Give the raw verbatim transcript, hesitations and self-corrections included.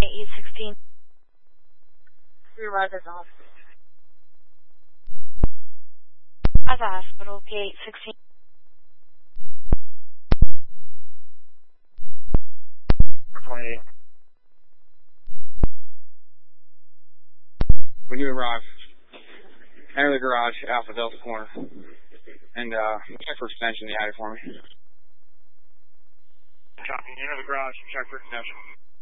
eight sixteen. We arrived at the hospital. At the hospital, P eight sixteen. twenty-eight. When you arrive, enter the garage, Alpha Delta corner, and uh, check for extension. You had it for me. Copy. Enter the garage, check for extension.